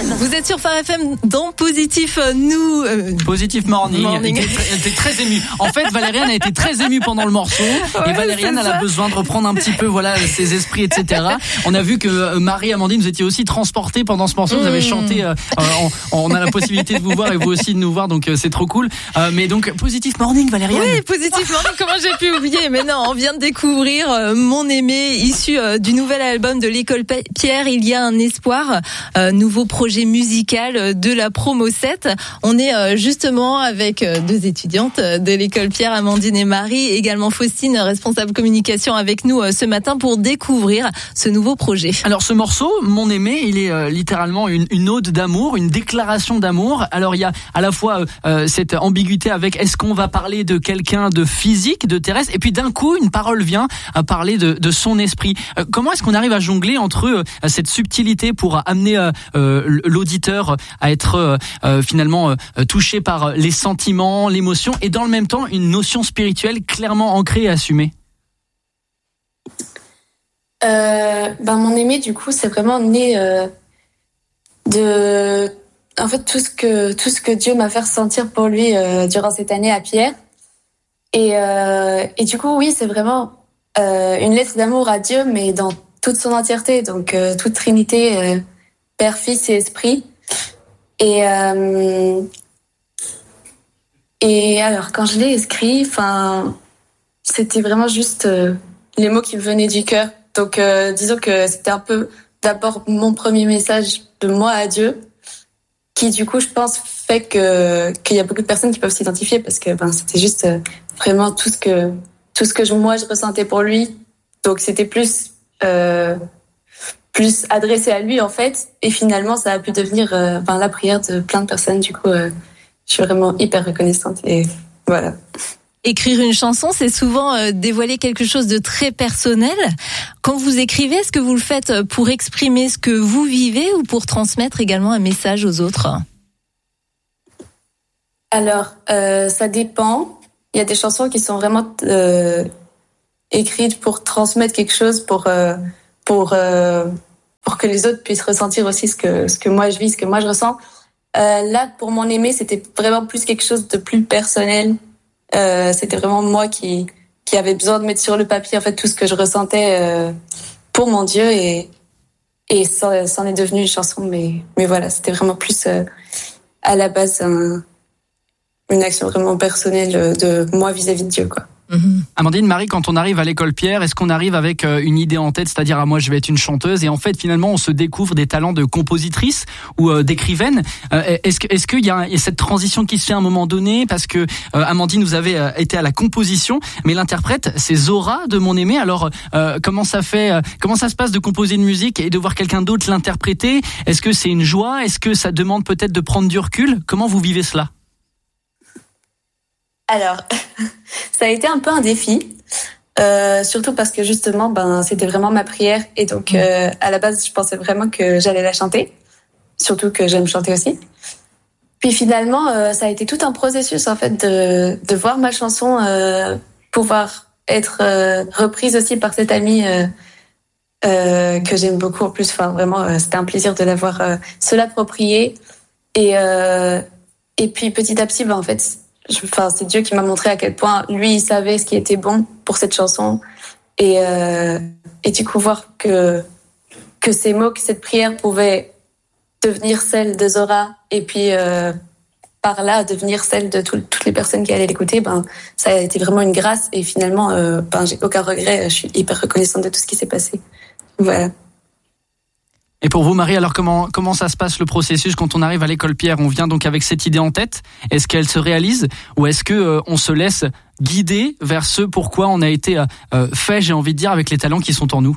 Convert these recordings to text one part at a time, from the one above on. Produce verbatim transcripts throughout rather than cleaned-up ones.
Vous êtes sur Phare F M dans Positif Nous. Euh, Positif Morning. morning. Elle, était très, elle était très émue. En fait, Valériane a été très émue pendant le morceau. Ouais, et Valériane, elle a besoin de reprendre un petit peu, voilà, ses esprits, et cetera. On a vu que Marie, Amandine, vous étiez aussi transportées pendant ce morceau. Vous avez chanté. Euh, on, on a la possibilité de vous voir et vous aussi de nous voir, donc euh, c'est trop cool. Euh, mais donc Positif Morning, Valériane. Oui, Positif Morning. Comment j'ai pu oublier? Mais non, on vient de découvrir euh, Mon Aimé, issu euh, du nouvel album de l'École Pierre. Il y a un espoir. Euh, nouveau projet musical de la promo sept. On est euh, justement avec euh, deux étudiantes de l'École Pierre, Amandine et Marie, également Faustine, responsable communication avec nous euh, ce matin pour découvrir ce nouveau projet. Alors ce morceau, Mon Aimé, il est euh, littéralement une, une ode d'amour, une déclaration d'amour. Alors il y a à la fois euh, cette ambiguïté avec est-ce qu'on va parler de quelqu'un de physique, de terrestre, et puis d'un coup une parole vient à parler de, de son esprit. Euh, comment est-ce qu'on arrive à jongler entre euh, cette subtilité pour amener euh, euh, l'auditeur à être euh, euh, finalement euh, touché par les sentiments, l'émotion, et dans le même temps une notion spirituelle clairement ancrée et assumée? euh, ben Mon Aimé, du coup, c'est vraiment né euh, de en fait tout ce que tout ce que Dieu m'a fait ressentir pour lui euh, durant cette année à Pierre, et euh, et du coup oui, c'est vraiment euh, une lettre d'amour à Dieu, mais dans toute son entièreté, donc euh, toute Trinité, euh, Père, Fils et Esprit. Et euh, et alors quand je l'ai écrit, enfin c'était vraiment juste euh, les mots qui me venaient du cœur. Donc euh, disons que c'était un peu d'abord mon premier message de moi à Dieu, qui du coup je pense fait que qu'il y a beaucoup de personnes qui peuvent s'identifier, parce que ben c'était juste euh, vraiment tout ce que tout ce que je, moi je ressentais pour lui. Donc c'était plus euh, plus adressé à lui en fait, et finalement ça a pu devenir euh, ben, la prière de plein de personnes. Du coup euh, je suis vraiment hyper reconnaissante, et voilà. Écrire une chanson, c'est souvent euh, dévoiler quelque chose de très personnel. Quand vous écrivez, est-ce que vous le faites pour exprimer ce que vous vivez ou pour transmettre également un message aux autres? Alors euh, ça dépend. Il y a des chansons qui sont vraiment euh, écrites pour transmettre quelque chose, pour euh, pour euh, pour que les autres puissent ressentir aussi ce que ce que moi je vis, ce que moi je ressens. Euh, là, pour Mon Aimé, c'était vraiment plus quelque chose de plus personnel. Euh, c'était vraiment moi qui qui avait besoin de mettre sur le papier en fait tout ce que je ressentais euh, pour mon Dieu, et et ça, ça en est devenu une chanson. Mais mais voilà, c'était vraiment plus euh, à la base un, une action vraiment personnelle de moi vis-à-vis de Dieu, quoi. Mmh. Amandine, Marie, quand on arrive à l'École Pierre, est-ce qu'on arrive avec une idée en tête, c'est-à-dire ah, moi je vais être une chanteuse, et en fait finalement on se découvre des talents de compositrice ou euh, d'écrivaine? euh, Est-ce que est-ce qu'il y a, y a cette transition qui se fait à un moment donné, parce que euh, Amandine, vous avez euh, été à la composition, mais l'interprète c'est Zora de Mon Aimé. Alors euh, comment ça fait, euh, comment ça se passe de composer une musique et de voir quelqu'un d'autre l'interpréter? Est-ce que c'est une joie? Est-ce que ça demande peut-être de prendre du recul? Comment vous vivez cela? Alors, ça a été un peu un défi, euh, surtout parce que justement, ben, c'était vraiment ma prière, et donc euh, à la base, je pensais vraiment que j'allais la chanter, surtout que j'aime chanter aussi. Puis finalement, euh, ça a été tout un processus en fait de de voir ma chanson euh, pouvoir être euh, reprise aussi par cette amie euh, euh, que j'aime beaucoup en plus. Enfin, vraiment, euh, c'était un plaisir de l'avoir euh, se l'approprier, et euh, et puis petit à petit, ben en fait. Enfin, c'est Dieu qui m'a montré à quel point lui il savait ce qui était bon pour cette chanson, et euh, et du coup voir que que ces mots, que cette prière pouvait devenir celle de Zora, et puis euh, par là devenir celle de tout, toutes les personnes qui allaient l'écouter, ben ça a été vraiment une grâce, et finalement euh, ben j'ai aucun regret, je suis hyper reconnaissante de tout ce qui s'est passé. Voilà. Et pour vous, Marie, alors comment comment ça se passe le processus quand on arrive à l'École Pierre? On vient donc avec cette idée en tête. Est-ce qu'elle se réalise, ou est-ce que euh, on se laisse guider vers ce pourquoi on a été euh, fait, j'ai envie de dire, avec les talents qui sont en nous?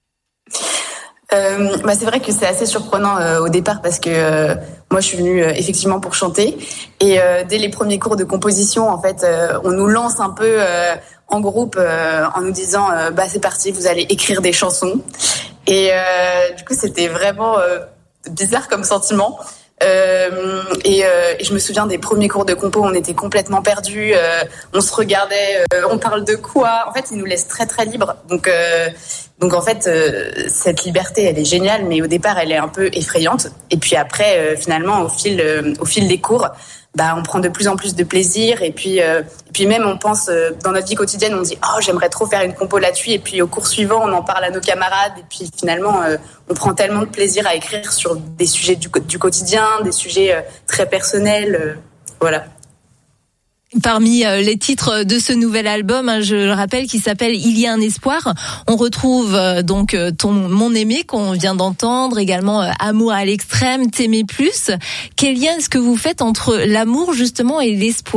Euh, bah c'est vrai que c'est assez surprenant euh, au départ, parce que euh, moi je suis venue euh, effectivement pour chanter, et euh, dès les premiers cours de composition en fait euh, on nous lance un peu euh, en groupe euh, en nous disant euh, bah c'est parti, vous allez écrire des chansons, et euh, du coup c'était vraiment euh, bizarre comme sentiment. Euh, et, euh, et je me souviens des premiers cours de compo, on était complètement perdus, euh, on se regardait, euh, on parle de quoi. En fait, ils nous laissent très très libres. Donc, euh, donc en fait, euh, cette liberté, elle est géniale, mais au départ, elle est un peu effrayante. Et puis après, euh, finalement, au fil, euh, au fil des cours, bah, on prend de plus en plus de plaisir. Et puis, euh, et puis même, on pense euh, dans notre vie quotidienne, on dit oh, j'aimerais trop faire une compo là-dessus. Et puis au cours suivant, on en parle à nos camarades. Et puis finalement, euh, on prend tellement de plaisir à écrire sur des sujets du, du quotidien, des sujets euh, très personnels. Euh, voilà. Parmi les titres de ce nouvel album, je le rappelle, qui s'appelle Il y a un espoir, on retrouve donc ton Mon aimé qu'on vient d'entendre, également Amour à l'extrême, T'aimer plus. Quel lien est-ce que vous faites entre l'amour justement et l'espoir ?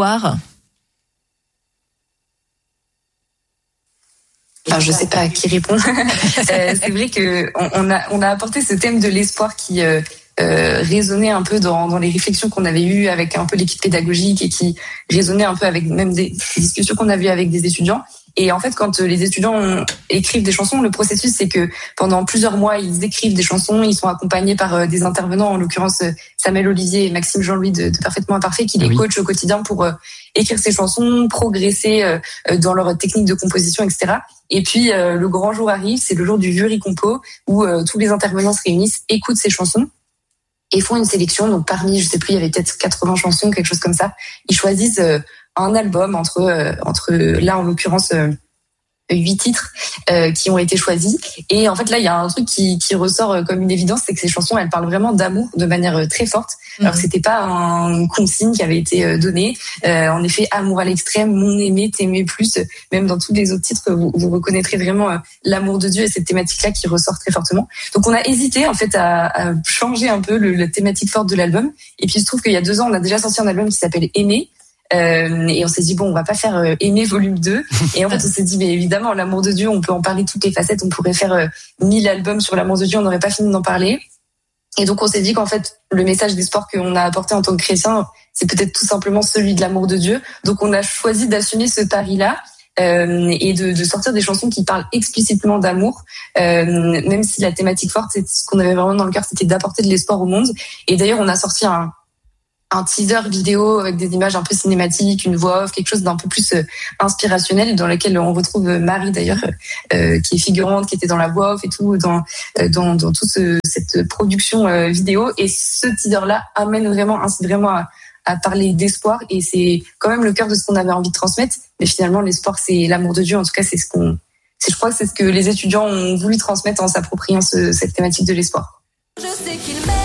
Enfin, je sais pas à qui répond. euh, c'est vrai que on, on a on a apporté ce thème de l'espoir qui euh, Euh, résonnait un peu dans, dans les réflexions qu'on avait eues avec un peu l'équipe pédagogique et qui résonnait un peu avec même des, des discussions qu'on avait eues avec des étudiants. Et en fait, quand les étudiants ont, écrivent des chansons, le processus, c'est que pendant plusieurs mois, ils écrivent des chansons, ils sont accompagnés par des intervenants, en l'occurrence Samuel Olivier et Maxime Jean-Louis de, de Parfaitement Imparfait, qui les oui. coachent au quotidien pour euh, écrire ces chansons, progresser euh, dans leur technique de composition, et cetera. Et puis, euh, le grand jour arrive, c'est le jour du jury compo, où euh, tous les intervenants se réunissent, écoutent ces chansons, et font une sélection. Donc parmi, je sais plus, il y avait peut-être quatre-vingts chansons, quelque chose comme ça. Ils choisissent euh, un album entre euh, entre là en l'occurrence euh, huit titres euh, qui ont été choisis. Et en fait là, il y a un truc qui qui ressort comme une évidence, c'est que ces chansons, elles parlent vraiment d'amour de manière très forte. Alors mmh. c'était pas une consigne qui avait été donnée. Euh, en effet, Amour à l'extrême, Mon aimé, T'aimer plus. Même dans tous les autres titres, vous, vous reconnaîtrez vraiment euh, l'amour de Dieu et cette thématique-là qui ressort très fortement. Donc on a hésité en fait à, à changer un peu le, la thématique forte de l'album. Et puis il se trouve qu'il y a deux ans, on a déjà sorti un album qui s'appelle Aimer. Euh, et on s'est dit bon, on va pas faire euh, Aimer volume deux. Et en fait on s'est dit mais évidemment l'amour de Dieu, on peut en parler toutes les facettes, on pourrait faire euh, mille albums sur l'amour de Dieu, on n'aurait pas fini d'en parler. Et donc on s'est dit qu'en fait le message d'espoir qu'on a apporté en tant que chrétien, c'est peut-être tout simplement celui de l'amour de Dieu. Donc on a choisi d'assumer ce pari-là euh, et de, de sortir des chansons qui parlent explicitement d'amour, euh, même si la thématique forte, c'est ce qu'on avait vraiment dans le cœur, c'était d'apporter de l'espoir au monde. Et d'ailleurs on a sorti un un teaser vidéo avec des images un peu cinématiques, une voix off, quelque chose d'un peu plus euh, inspirationnel, dans lequel on retrouve Marie d'ailleurs, euh, qui est figurante, qui était dans la voix off et tout, dans euh, dans, dans toute ce, cette production euh, vidéo. Et ce teaser-là amène vraiment, incite vraiment à, à parler d'espoir. Et c'est quand même le cœur de ce qu'on avait envie de transmettre. Mais finalement, l'espoir, c'est l'amour de Dieu. En tout cas, c'est ce qu'on, c'est, je crois que c'est ce que les étudiants ont voulu transmettre en s'appropriant ce, cette thématique de l'espoir. Je sais qu'il m'aime.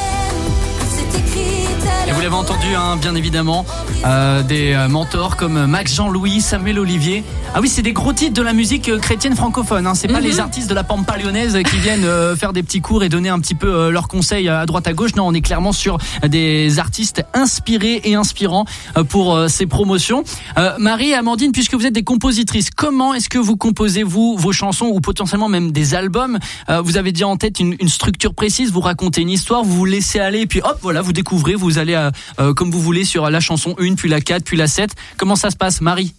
Et vous l'avez entendu, hein, bien évidemment, euh, des mentors comme Max Jean-Louis, Samuel Olivier. Ah oui, c'est des gros titres de la musique chrétienne francophone. Hein. C'est pas mm-hmm. les artistes de la Pampa lyonnaise qui viennent euh, faire des petits cours et donner un petit peu euh, leurs conseils à droite à gauche. Non, on est clairement sur des artistes inspirés et inspirants euh, pour euh, ces promotions. Euh, Marie, Amandine, puisque vous êtes des compositrices, comment est-ce que vous composez vous vos chansons ou potentiellement même des albums? euh, Vous avez déjà en tête une, une structure précise, vous racontez une histoire, vous vous laissez aller et puis hop, voilà, vous découvrez, vous allez à Euh, comme vous voulez sur la chanson un, puis la quatre, puis la sept. Comment ça se passe, Marie?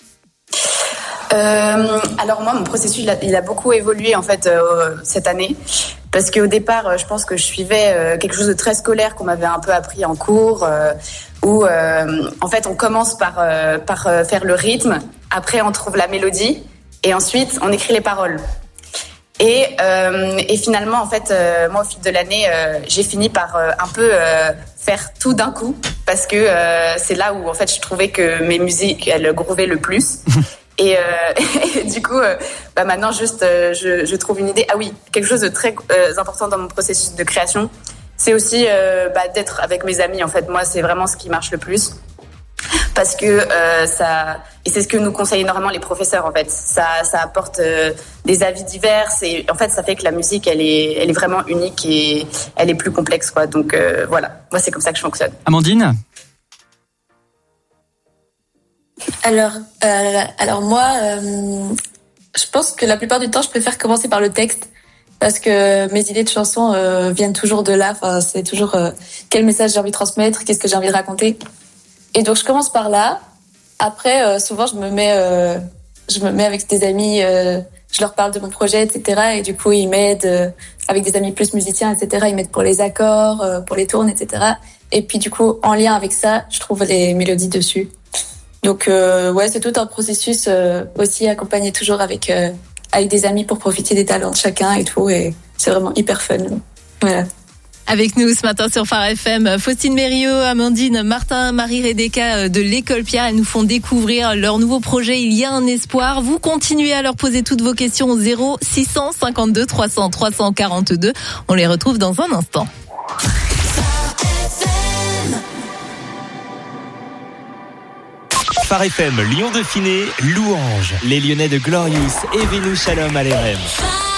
Euh, alors moi, mon processus, il a, il a beaucoup évolué en fait euh, cette année, parce qu'au départ, je pense que je suivais euh, quelque chose de très scolaire qu'on m'avait un peu appris en cours, euh, où euh, en fait on commence par euh, par euh, faire le rythme, après on trouve la mélodie, et ensuite on écrit les paroles. Et, euh, et finalement, en fait, euh, moi, au fil de l'année, euh, j'ai fini par euh, un peu euh, faire tout d'un coup, parce que euh, c'est là où, en fait, je trouvais que mes musiques, elles groovaient le plus. Et, euh, et du coup, euh, bah maintenant, juste, euh, je, je trouve une idée. Ah oui, quelque chose de très euh, important dans mon processus de création, c'est aussi euh, bah, d'être avec mes amis. En fait, moi, c'est vraiment ce qui marche le plus. Parce que euh, ça, et c'est ce que nous conseillent énormément les professeurs en fait, ça, ça apporte euh, des avis divers et en fait ça fait que la musique elle est, elle est vraiment unique et elle est plus complexe quoi. Donc euh, voilà, moi c'est comme ça que je fonctionne. Amandine? Alors, euh, alors moi, euh, je pense que la plupart du temps je préfère commencer par le texte. Parce que mes idées de chansons euh, viennent toujours de là. Enfin, c'est toujours euh, quel message j'ai envie de transmettre, qu'est-ce que j'ai envie de raconter. Et donc je commence par là. Après, euh, souvent je me mets, euh, je me mets avec des amis. Euh, je leur parle de mon projet, et cetera. Et du coup, ils m'aident euh, avec des amis plus musiciens, et cetera. Ils m'aident pour les accords, euh, pour les tournes, et cetera. Et puis du coup, en lien avec ça, je trouve les mélodies dessus. Donc euh, ouais, c'est tout un processus euh, aussi accompagné toujours avec euh, avec des amis pour profiter des talents de chacun et tout. Et c'est vraiment hyper fun. Voilà. Avec nous ce matin sur Phare F M, Faustine Mérieux, Amandine, Martin, Marie Redeka de l'École Pierre. Elles nous font découvrir leur nouveau projet. Il y a un espoir. Vous continuez à leur poser toutes vos questions au zéro six cent cinquante-deux trois cents trois cent quarante-deux. On les retrouve dans un instant. Phare F M, Lyon Dauphiné, Louange. Les Lyonnais de Glorious et Vénus Shalom à l'R M.